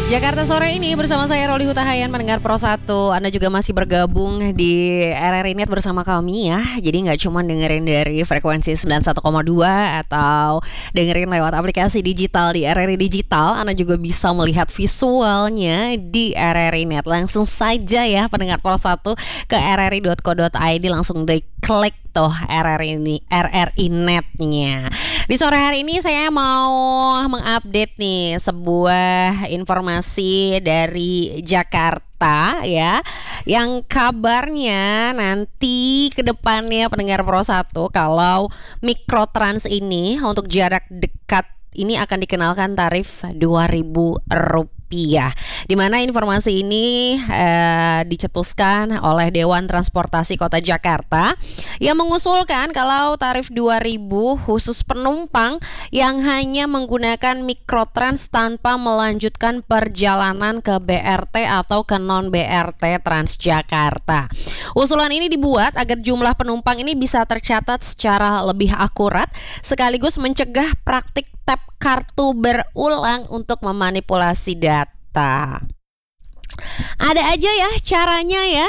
Jakarta sore ini bersama saya Roli Hutahayan mendengar Pro 1. Anda juga masih bergabung di RRI Net bersama kami ya. Jadi nggak cuma dengerin dari frekuensi 91,2 atau dengerin lewat aplikasi digital di RRI Digital. Anda juga bisa melihat visualnya di RRI Net. Langsung saja ya pendengar Pro 1 ke rri.co.id, langsung diklik tuh RRI Net-nya. Di sore hari ini saya mau mengupdate nih sebuah informasi dari Jakarta ya, yang kabarnya nanti ke depannya pendengar Pro 1 kalau Mikrotrans ini untuk jarak dekat ini akan dikenalkan tarif Rp2.000. Di mana informasi ini dicetuskan oleh Dewan Transportasi Kota Jakarta yang mengusulkan kalau tarif Rp2.000 khusus penumpang yang hanya menggunakan Mikrotrans tanpa melanjutkan perjalanan ke BRT atau ke non-BRT Transjakarta. Usulan ini dibuat agar jumlah penumpang ini bisa tercatat secara lebih akurat sekaligus mencegah praktik tap kartu berulang untuk memanipulasi data. Ada aja ya caranya ya.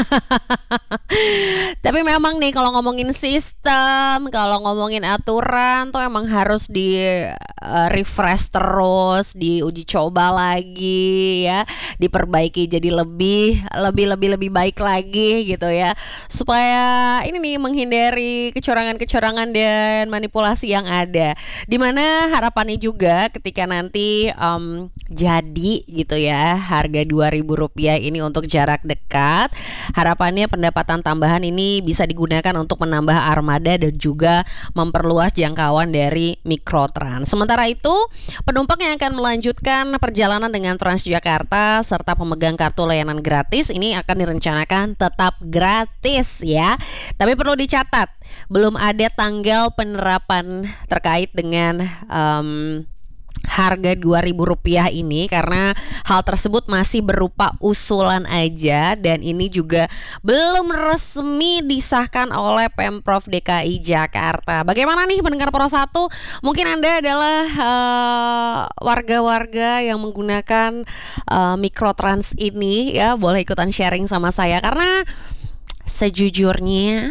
Tapi memang nih kalau ngomongin sistem, kalau ngomongin aturan tuh emang harus di refresh terus, diuji coba lagi ya, diperbaiki jadi lebih baik lagi gitu ya. Supaya ini nih menghindari kecurangan-kecurangan dan manipulasi yang ada. Dimana harapannya juga ketika nanti jadi gitu ya harga Rp2.000 ini untuk jarak dekat, harapannya pendapatan tambahan ini bisa digunakan untuk menambah armada dan juga memperluas jangkauan dari Mikrotrans. Sementara itu, penumpang yang akan melanjutkan perjalanan dengan Transjakarta serta pemegang kartu layanan gratis ini akan direncanakan tetap gratis ya. Tapi perlu dicatat, belum ada tanggal penerapan terkait dengan harga Rp2.000 ini karena hal tersebut masih berupa usulan aja dan ini juga belum resmi disahkan oleh Pemprov DKI Jakarta. Bagaimana nih pendengar Pro 1? Mungkin Anda adalah warga-warga yang menggunakan Mikrotrans ini ya, boleh ikutan sharing sama saya karena sejujurnya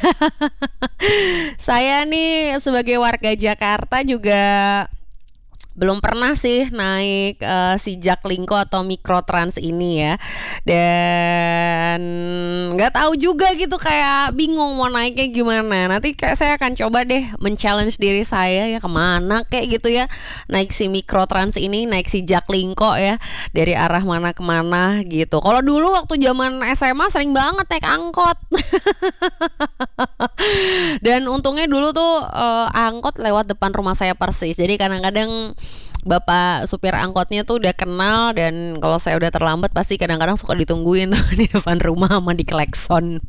saya nih sebagai warga Jakarta juga belum pernah sih naik si Jaklingko atau Mikrotrans ini ya. Dan nggak tahu juga gitu, kayak bingung mau naiknya gimana. Nanti kayak saya akan coba deh men-challenge diri saya ya, kemana kayak gitu ya, naik si Mikrotrans ini, naik si Jaklingko ya, dari arah mana kemana gitu. Kalau dulu waktu zaman SMA sering banget naik angkot. Dan untungnya dulu tuh angkot lewat depan rumah saya persis. Jadi kadang-kadang bapak supir angkotnya tuh udah kenal, dan kalau saya udah terlambat pasti kadang-kadang suka ditungguin tuh di depan rumah sama di klekson.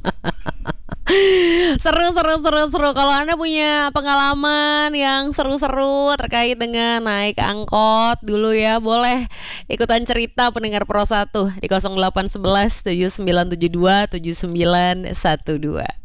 Seru. Kalau Anda punya pengalaman yang seru-seru terkait dengan naik angkot dulu ya, boleh ikutan cerita pendengar Pro 1 di 0811 7972 7912.